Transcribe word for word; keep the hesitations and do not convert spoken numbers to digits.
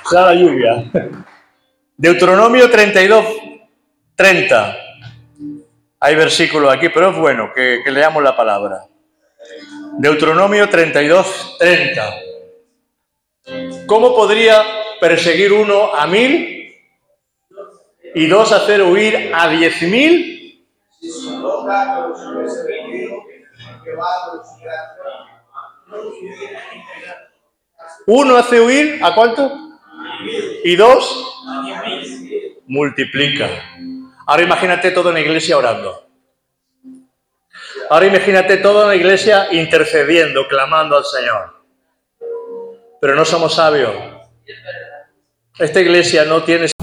Da la lluvia. Deuteronomio treinta y dos, treinta. Hay versículos aquí, pero es bueno que, que leamos la palabra. Deuteronomio treinta y dos, treinta. ¿Cómo podría perseguir uno a mil y dos hacer huir a diez mil? Uno hace huir ¿a cuánto? Y dos multiplica. Ahora imagínate toda una iglesia orando. Ahora imagínate toda una iglesia intercediendo, clamando al Señor. Pero no somos sabios. Esta iglesia no tiene